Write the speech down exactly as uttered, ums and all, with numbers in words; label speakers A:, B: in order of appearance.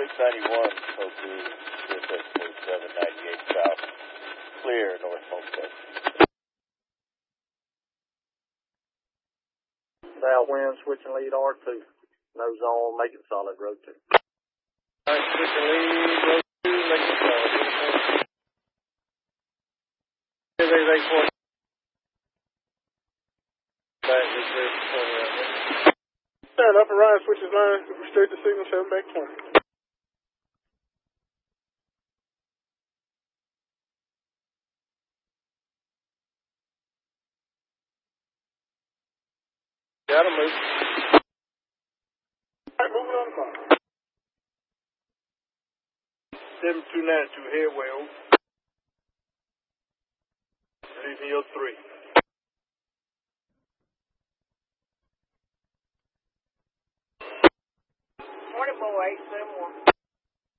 A: six ninety-one, code blue, C S S code seven ninety-eight south, clear, North Homestead.
B: Southwind, switching lead R two. Nose on, make it solid, road two.
A: All right, switching lead, road two, make it solid. Here's eight eight four. Back, this is twenty right there.
B: Stand up and ride, switches line, restrict the signal, seven back twenty.
A: Got him, move.
B: All right, moving on the bottom. seven two nine two, headway over. Leaving your three.
C: Morning, boy, eight seven one.